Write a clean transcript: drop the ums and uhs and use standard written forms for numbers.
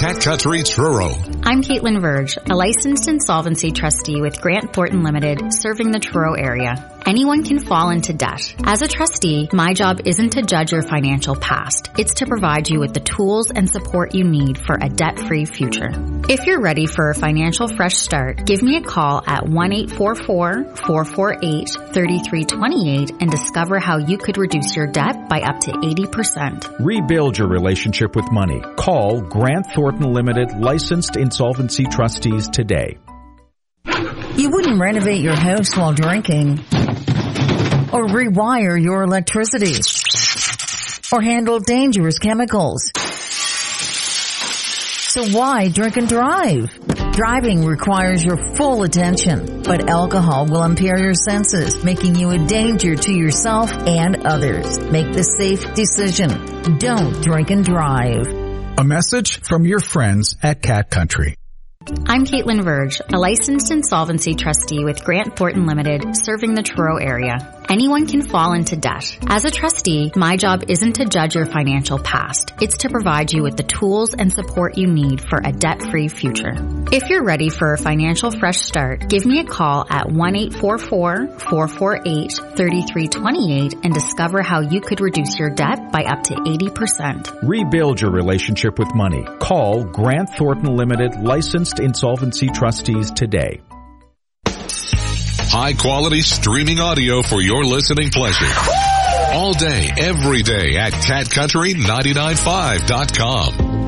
Cat Country Truro. I'm Caitlin Verge, a licensed insolvency trustee with Grant Thornton Limited, serving the Truro area. Anyone can fall into debt. As a trustee, my job isn't to judge your financial past. It's to provide you with the tools and support you need for a debt-free future. If you're ready for a financial fresh start, give me a call at 1-844-448-3328 and discover how you could reduce your debt by up to 80%. Rebuild your relationship with money. Call Grant Thornton Limited licensed insolvency trustees today. You wouldn't renovate your house while drinking, or rewire your electricity, or handle dangerous chemicals. So why drink and drive? Driving requires your full attention, but alcohol will impair your senses, making you a danger to yourself and others. Make the safe decision. Don't drink and drive. A message from your friends at Cat Country. I'm Caitlin Verge, a licensed insolvency trustee with Grant Thornton Limited, serving the Truro area. Anyone can fall into debt. As a trustee, my job isn't to judge your financial past. It's to provide you with the tools and support you need for a debt-free future. If you're ready for a financial fresh start, give me a call at 1-844-448-3328 and discover how you could reduce your debt by up to 80%. Rebuild your relationship with money. Call Grant Thornton Limited licensed insolvency trustees today. High-quality streaming audio for your listening pleasure. All day, every day at CatCountry995.com.